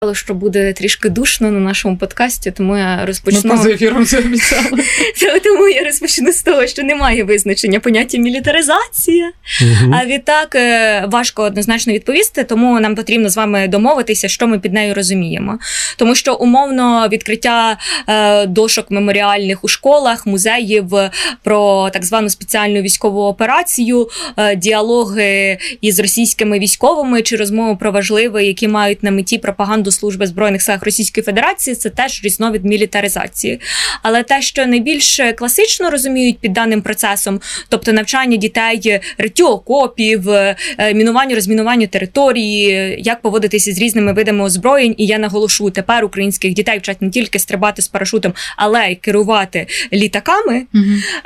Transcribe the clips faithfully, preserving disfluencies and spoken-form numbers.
Що буде трішки душно на нашому подкасті, тому я розпочну... Ми поза ефіром це обіцяли. Тому я розпочну з того, що немає визначення поняття мілітаризація. Угу. А відтак важко однозначно відповісти, тому нам потрібно з вами домовитися, що ми під нею розуміємо. Тому що умовно відкриття дошок меморіальних у школах, музеїв про так звану спеціальну військову операцію, діалоги із російськими військовими чи розмови про важливе, які мають на меті пропаганду Служби Збройних Сил Російської Федерації, це теж різновид мілітаризації. Але те, що найбільш класично розуміють під даним процесом, тобто навчання дітей риттю окопів, мінуванню, розмінуванню території, як поводитися з різними видами озброєнь, і я наголошу, тепер українських дітей вчать не тільки стрибати з парашутом, але й керувати літаками, угу.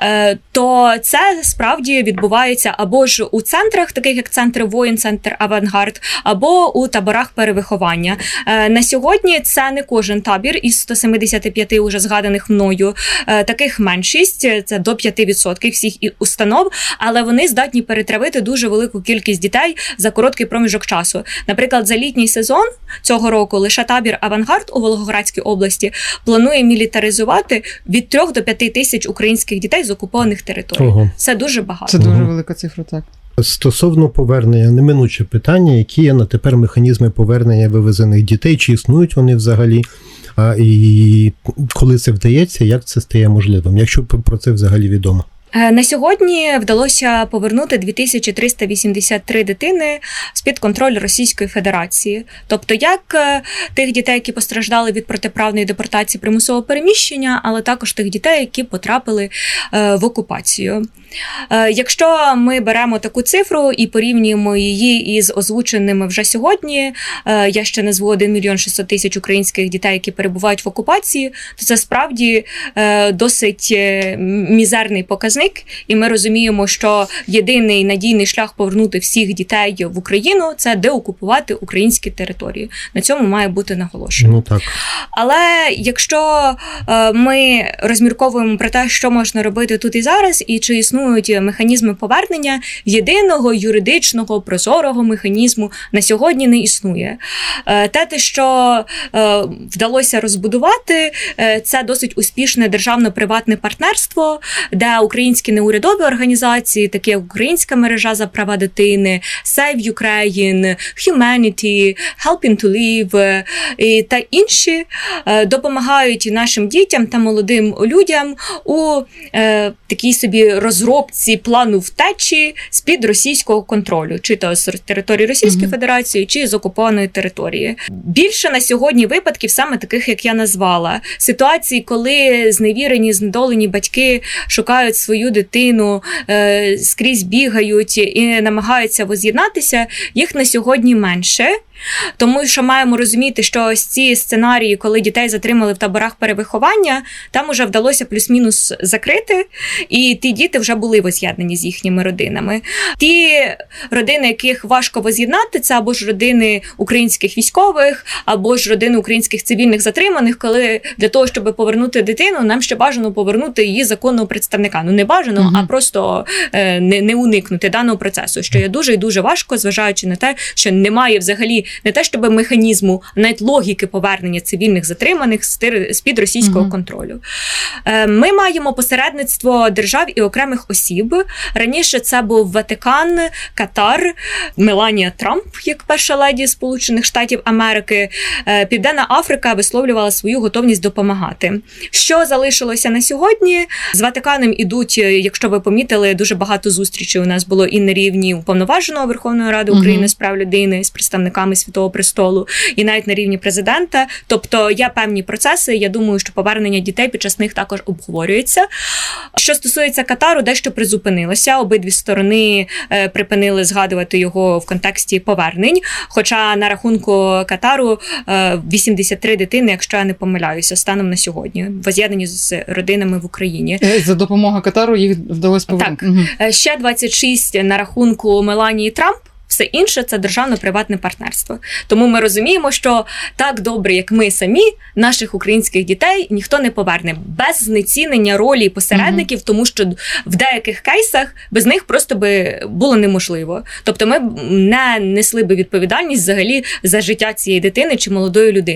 то це справді відбувається або ж у центрах, таких як центр воїн, центр Авангард, або у таборах перевиховання. На сьогодні це не кожен табір із сто сімдесят п'ять уже згаданих мною. Таких меншість, це до п'ять відсотків всіх установ, але вони здатні перетравити дуже велику кількість дітей за короткий проміжок часу. Наприклад, за літній сезон цього року лише табір Авангард у Волгоградській області планує мілітаризувати від трьох до п'яти тисяч українських дітей з окупованих територій. Ого. Це дуже багато. Це дуже велика цифра, так. Стосовно повернення, неминуче питання, які є на тепер механізми повернення вивезених дітей, чи існують вони взагалі, а, і коли це вдається, як це стає можливим, якщо про це взагалі відомо? На сьогодні вдалося повернути дві тисячі триста вісімдесят три дитини з-під контролю Російської Федерації. Тобто як тих дітей, які постраждали від протиправної депортації, примусового переміщення, але також тих дітей, які потрапили в окупацію. Якщо ми беремо таку цифру і порівнюємо її із озвученими вже сьогодні, я ще назву один мільйон шістсот тисяч українських дітей, які перебувають в окупації, то це справді досить мізерний показник. І ми розуміємо, що єдиний надійний шлях повернути всіх дітей в Україну – це деокупувати українські території. На цьому має бути наголошено. Ну, так. Але якщо ми розмірковуємо про те, що можна робити тут і зараз, і чи існують механізми повернення, єдиного юридичного, прозорого механізму на сьогодні не існує. Те, що вдалося розбудувати, це досить успішне державно-приватне партнерство, де українські неурядові організації, такі як Українська мережа за права дитини, Save Ukraine, Humanity, Helping to Live і та інші допомагають нашим дітям та молодим людям у е, такій собі розробці плану втечі з-під російського контролю, чи то з території Російської mm-hmm. Федерації, чи з окупованої території. Більше на сьогодні випадків саме таких, як я назвала. Ситуації, коли зневірені, знедолені батьки шукають свою дитину, е, скрізь бігають і намагаються воз'єднатися, їх на сьогодні менше. Тому що маємо розуміти, що ось ці сценарії, коли дітей затримали в таборах перевиховання, там уже вдалося плюс-мінус закрити, і ті діти вже були воз'єднані з їхніми родинами. Ті родини, яких важко воз'єднати, це або ж родини українських військових, або ж родини українських цивільних затриманих, коли для того, щоб повернути дитину, нам ще бажано повернути її законного представника. Ну не бажано, угу. а просто е, не, не уникнути даного процесу, що є дуже і дуже важко, зважаючи на те, що немає взагалі не те, щоб механізму, а навіть логіки повернення цивільних затриманих з-під російського mm-hmm. контролю. Ми маємо посередництво держав і окремих осіб. Раніше це був Ватикан, Катар, Меланія Трамп, як перша леді Сполучених Штатів Америки. Південна Африка висловлювала свою готовність допомагати. Що залишилося на сьогодні? З Ватиканом ідуть, якщо ви помітили, дуже багато зустрічей у нас було і на рівні Уповноваженого Верховної Ради України mm-hmm. з прав людини, з представниками Святого Престолу, і навіть на рівні президента. Тобто є певні процеси, я думаю, що повернення дітей під час них також обговорюється. Що стосується Катару, дещо призупинилося. Обидві сторони е, припинили згадувати його в контексті повернень. Хоча на рахунку Катару е, вісімдесят три дитини, якщо я не помиляюся, станом на сьогодні, воз'єднані з родинами в Україні. За допомогою Катару їх вдалося повернути. Так. Угу. Ще двадцять шість на рахунку Меланії Трамп, Все інше це державно-приватне партнерство. Тому ми розуміємо, що так добре, як ми самі, наших українських дітей ніхто не поверне без знецінення ролі посередників, mm-hmm. тому що в деяких кейсах без них просто би було неможливо. Тобто ми б не несли би відповідальність взагалі за життя цієї дитини чи молодої людини.